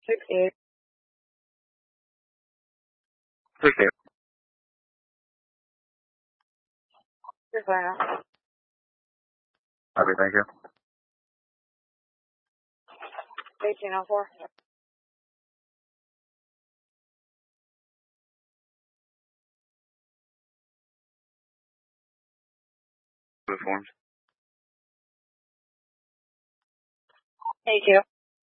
68. 68. You're fine now. Copy, thank you. 1804. Good forms. 82.